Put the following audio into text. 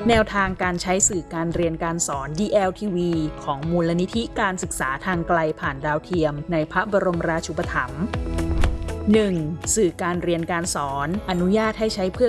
แนวทางการใช้สื่อการเรียนการสอน DLTV ของมูลนิธิการศึกษาทางไกลผ่านดาวเทียมในพระบรมราชูปถัมภ์ 1. สื่อการเรียนการสอนอนุญาตให้ใช้เพื่อ